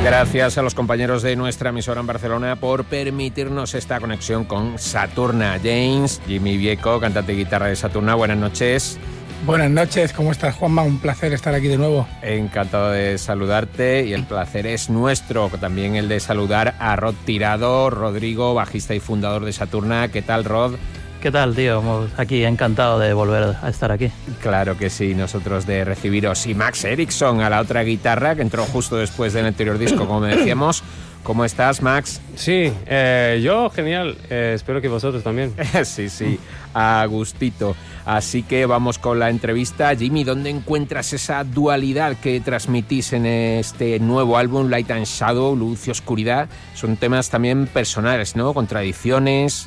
Gracias a los compañeros de nuestra emisora en Barcelona por permitirnos esta conexión con Saturna. James, Jimmy Vieco, cantante y guitarra de Saturna, buenas noches. Buenas noches, ¿cómo estás, Juanma? Un placer estar aquí de nuevo. Encantado de saludarte y el placer es nuestro, también el de saludar a Rod Tirado, Rodrigo, bajista y fundador de Saturna. ¿Qué tal, Rod? ¿Qué tal, tío? Aquí encantado de volver a estar aquí. Claro que sí, nosotros de recibiros. Y Max Erickson a la otra guitarra, que entró justo después del anterior disco, como decíamos. ¿Cómo estás, Max? Sí, yo genial, espero que vosotros también. Sí, a gustito. Así que vamos con la entrevista. Jimmy, ¿dónde encuentras esa dualidad que transmitís en este nuevo álbum, Light and Shadow, Luz y Oscuridad? Son temas también personales, ¿no? Contradicciones.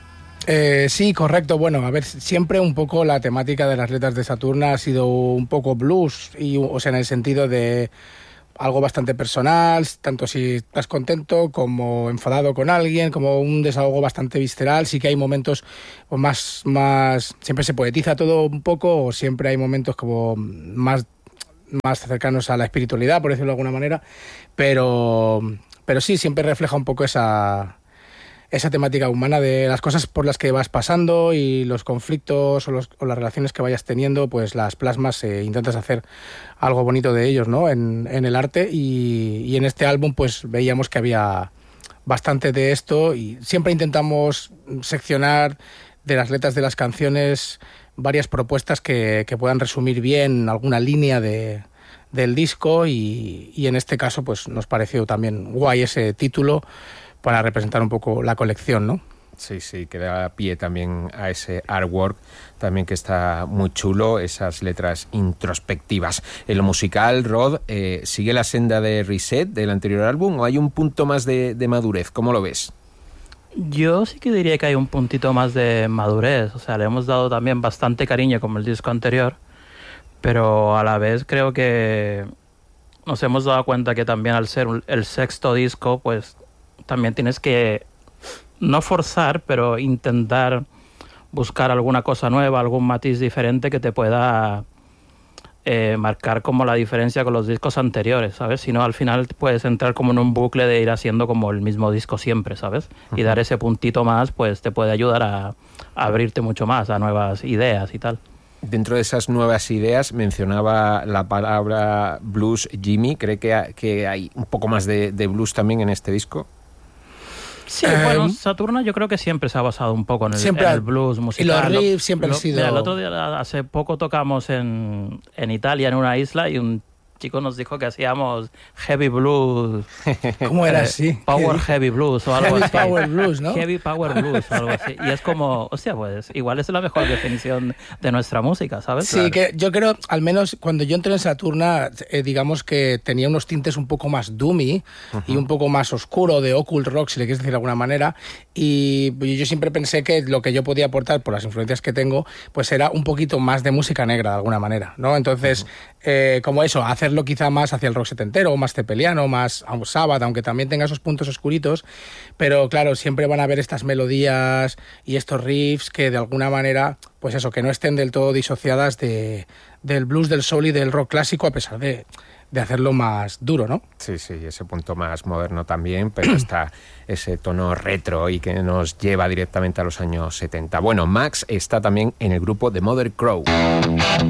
Sí, correcto. Bueno, a ver, siempre un poco la temática de las letras de Saturna ha sido un poco blues, o sea, en el sentido de algo bastante personal, tanto si estás contento como enfadado con alguien, como un desahogo bastante visceral. Sí que hay momentos más siempre se poetiza todo un poco, o siempre hay momentos como más cercanos a la espiritualidad, por decirlo de alguna manera, pero sí, siempre refleja un poco esa temática humana de las cosas por las que vas pasando y los conflictos o las relaciones que vayas teniendo, pues las plasmas, intentas hacer algo bonito de ellos, ¿no? En el arte, y en este álbum pues veíamos que había bastante de esto, y siempre intentamos seccionar de las letras de las canciones varias propuestas que puedan resumir bien alguna línea del disco, y en este caso pues nos pareció también guay ese título para representar un poco la colección, ¿no? Sí, que da pie también a ese artwork, también que está muy chulo, esas letras introspectivas. En lo musical, Rod, ¿sigue la senda de Reset del anterior álbum o hay un punto más de madurez? ¿Cómo lo ves? Yo sí que diría que hay un puntito más de madurez, o sea, le hemos dado también bastante cariño como el disco anterior, pero a la vez creo que nos hemos dado cuenta que también al ser el sexto disco, pues también tienes que no forzar, pero intentar buscar alguna cosa nueva, algún matiz diferente que te pueda marcar como la diferencia con los discos anteriores, ¿sabes? Si no, al final puedes entrar como en un bucle de ir haciendo como el mismo disco siempre, ¿sabes? Y dar ese puntito más, pues te puede ayudar a abrirte mucho más a nuevas ideas y tal. Dentro de esas nuevas ideas, mencionaba la palabra blues, Jimmy. ¿Cree que hay un poco más de blues también en este disco? Sí, bueno, Saturna yo creo que siempre se ha basado un poco en el blues musical. Y los riffs siempre han sido... Mira, el otro día, hace poco tocamos en Italia, en una isla, y un chico nos dijo que hacíamos heavy blues. ¿Cómo era así? Power heavy blues o algo así. Heavy power blues, ¿no? Heavy power blues o algo así. Y es como, hostia, pues igual es la mejor definición de nuestra música, ¿sabes? Sí, claro. Que yo creo, al menos cuando yo entré en Saturna, digamos que tenía unos tintes un poco más doomy y un poco más oscuro, de occult rock, si le quieres decir de alguna manera. Y yo siempre pensé que lo que yo podía aportar, por las influencias que tengo, pues era un poquito más de música negra, de alguna manera, ¿no? Entonces, como eso, hacerlo quizá más hacia el rock setentero, o más cepeliano, más Sabbath, aunque también tenga esos puntos oscuritos, pero claro, siempre van a haber estas melodías y estos riffs que de alguna manera, pues eso, que no estén del todo disociadas del blues, del soul y del rock clásico, a pesar de hacerlo más duro, ¿no? Sí, ese punto más moderno también, pero está ese tono retro y que nos lleva directamente a los años 70. Bueno, Max está también en el grupo de Mother Crow.